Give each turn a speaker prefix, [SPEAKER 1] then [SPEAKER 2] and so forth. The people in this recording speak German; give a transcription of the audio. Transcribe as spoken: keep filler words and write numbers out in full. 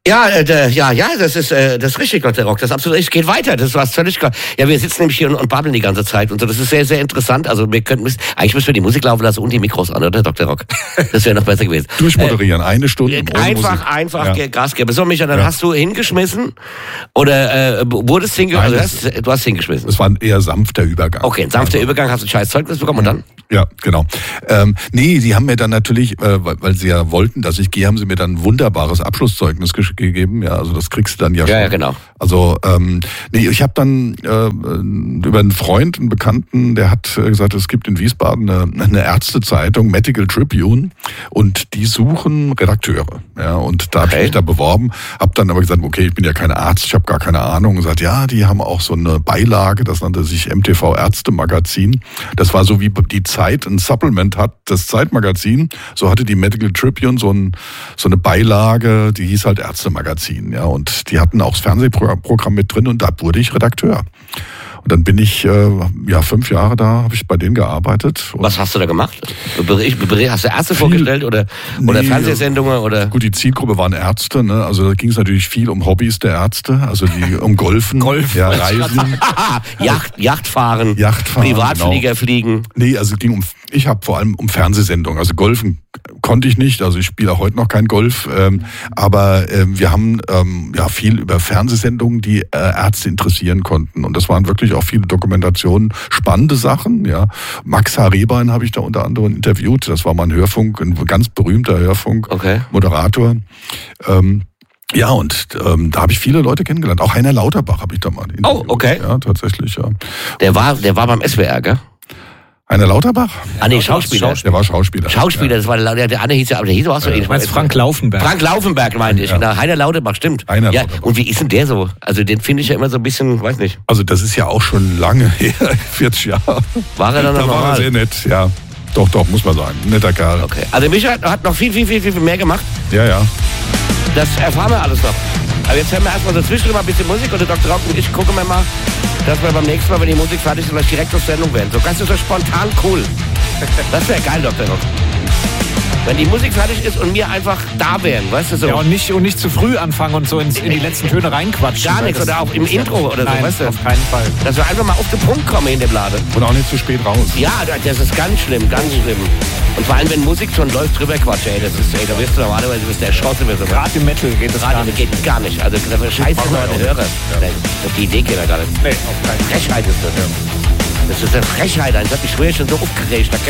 [SPEAKER 1] Ja, äh, ja, ja, das ist, äh, das ist richtig, Doktor Rock. Das ist absolut richtig. Es geht weiter. Das war völlig klar. Ja, wir sitzen nämlich hier und, und babbeln die ganze Zeit und so. Das ist sehr, sehr interessant. Also wir könnten, eigentlich müssen wir die Musik laufen lassen und die Mikros an, oder, Doktor Rock? Das wäre noch besser gewesen.
[SPEAKER 2] Durchmoderieren, äh, eine Stunde.
[SPEAKER 1] Äh, einfach, einfach ja. Gas geben. So, Micha, dann
[SPEAKER 2] ja.
[SPEAKER 1] hast du hingeschmissen oder äh, wurdest hingeschmissen? Also, du, hast, du hast hingeschmissen.
[SPEAKER 2] Es war ein eher sanfter Übergang.
[SPEAKER 1] Okay, ein sanfter also. Übergang. Hast du ein scheiß Zeugnis bekommen und dann?
[SPEAKER 2] Ja, genau. Ähm, nee, sie haben mir dann natürlich, äh, weil, weil sie ja wollten, dass ich gehe, haben sie mir dann ein wunderbares Abschlusszeugnis ge- gegeben. Ja, also das kriegst du dann ja,
[SPEAKER 1] ja
[SPEAKER 2] schon.
[SPEAKER 1] Ja, genau.
[SPEAKER 2] Also ähm, nee, ich habe dann äh, über einen Freund, einen Bekannten, der hat gesagt, es gibt in Wiesbaden eine, eine Ärztezeitung, Medical Tribune, und die suchen Redakteure. Ja, und da okay. habe ich mich da beworben, habe dann aber gesagt, okay, ich bin ja kein Arzt, ich habe gar keine Ahnung. Und gesagt, ja, die haben auch so eine Beilage, das nannte sich M T V Ärztemagazin. Das war so wie die Zeit ein Supplement hat, das Zeitmagazin. So hatte die Medical Tribune so, ein, so eine Beilage, die hieß halt Ärztemagazin. Ja, und die hatten auch das Fernsehprogramm mit drin und da wurde ich Redakteur. Und dann bin ich, äh, ja, fünf Jahre da, habe ich bei denen gearbeitet.
[SPEAKER 1] Was hast du da gemacht? Hast du Ärzte viel, vorgestellt oder, oder nee, Fernsehsendungen? Oder?
[SPEAKER 2] Gut, die Zielgruppe waren Ärzte, ne? Also da ging es natürlich viel um Hobbys der Ärzte, also die um Golfen,
[SPEAKER 1] Golf,
[SPEAKER 2] ja, Reisen.
[SPEAKER 1] Yacht, Yachtfahren,
[SPEAKER 2] Yachtfahren,
[SPEAKER 1] Privatflieger
[SPEAKER 2] genau.
[SPEAKER 1] fliegen.
[SPEAKER 2] Nee, also es ging um, ich habe vor allem um Fernsehsendungen, also Golfen konnte ich nicht, also ich spiele auch heute noch kein Golf, ähm, aber ähm, wir haben ähm, ja viel über Fernsehsendungen, die äh, Ärzte interessieren konnten, und das waren wirklich auch viele Dokumentationen, spannende Sachen, ja. Max H. Rehbein habe ich da unter anderem interviewt, das war mal ein Hörfunk, ein ganz berühmter Hörfunk-Moderator.
[SPEAKER 1] Okay.
[SPEAKER 2] Ähm, Ja, und ähm, da habe ich viele Leute kennengelernt. Auch Heiner Lauterbach habe ich da mal interviewt.
[SPEAKER 1] Oh, okay.
[SPEAKER 2] Ja, tatsächlich, ja.
[SPEAKER 1] Der war, der war beim S W R, gell?
[SPEAKER 2] Heiner Lauterbach?
[SPEAKER 1] Ah, nee, Schauspieler.
[SPEAKER 2] Schauspieler. Der war Schauspieler.
[SPEAKER 1] Schauspieler, ja. Das war der, der andere hieß ja, aber der hieß auch so ähnlich.
[SPEAKER 3] Du meinst Frank Laufenberg.
[SPEAKER 1] Frank Laufenberg, meinte ich.
[SPEAKER 2] Ja.
[SPEAKER 1] Na, Heiner Lauterbach, stimmt.
[SPEAKER 2] Heiner
[SPEAKER 1] ja.
[SPEAKER 2] Lauterbach.
[SPEAKER 1] Und wie ist denn der so? Also den finde ich ja immer so ein bisschen, weiß nicht.
[SPEAKER 2] Also das ist ja auch schon lange her, vierzig Jahre.
[SPEAKER 1] War er dann noch
[SPEAKER 2] da
[SPEAKER 1] normal?
[SPEAKER 2] War er sehr nett, ja. Doch, doch, muss man sagen. Netter Kerl.
[SPEAKER 1] Okay. Also Micha hat noch viel, viel, viel, viel mehr gemacht.
[SPEAKER 2] Ja, ja.
[SPEAKER 1] Das erfahren wir alles noch. Aber jetzt hören wir erstmal so zwischendrin mal ein bisschen Musik und der Doktor Rock und ich gucken wir mal, dass wir beim nächsten Mal, wenn die Musik fertig ist, vielleicht direkt auf Sendung werden. So ganz so spontan cool. Das wäre geil, Doktor Rock. Wenn die Musik fertig ist und wir einfach da wären, weißt du so.
[SPEAKER 3] Ja, und nicht, und nicht zu früh anfangen und so ins, in die letzten Töne reinquatschen.
[SPEAKER 1] Gar nichts, oder auch im Intro oder so,
[SPEAKER 3] Nein,
[SPEAKER 1] weißt du.
[SPEAKER 3] auf keinen Fall.
[SPEAKER 1] Dass wir einfach mal auf den Punkt kommen in dem Laden.
[SPEAKER 2] Und auch nicht zu spät raus.
[SPEAKER 1] Ja, das ist ganz schlimm, ganz schlimm. Und vor allem, wenn Musik schon läuft, drüber Quatsch, ey, das ist, ey, da wirst du normalerweise, du bist der Schosse.
[SPEAKER 3] Gerade im Metal geht das
[SPEAKER 1] Gerade
[SPEAKER 3] gar nicht.
[SPEAKER 1] geht gar nicht. Also, das ist scheiße, wenn man Hörer. Ja. Auf die Idee geht er gar nicht.
[SPEAKER 3] Nee, auf keinen Fall.
[SPEAKER 1] Frechheit ist das. Ja. Das ist eine Frechheit, das hat mich früher schon so aufgeregt.